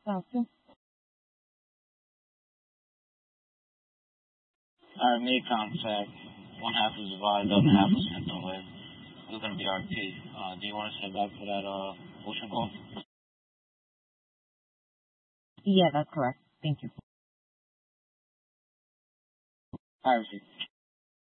Sounds good. Alright, made contact. One half was divided up and half was sent away. We're gonna be RP. Do you want us to head back for that ocean call? Yeah, that's correct. Thank you. Alright,